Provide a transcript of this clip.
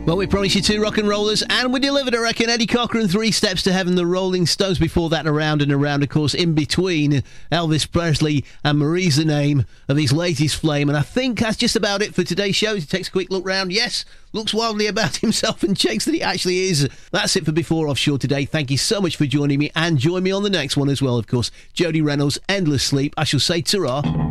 Well, we promised you two rock and rollers, and we delivered, I reckon. Eddie Cochran, Three Steps to Heaven, the Rolling Stones. Before that, Around and Around, of course, in between Elvis Presley and Marie's the name of his latest flame. And I think that's just about it for today's show. He takes a quick look round. Yes, looks wildly about himself and checks that he actually is. That's it for Before Offshore today. Thank you so much for joining me, and join me on the next one as well, of course. Jody Reynolds, Endless Sleep. I shall say ta-ra.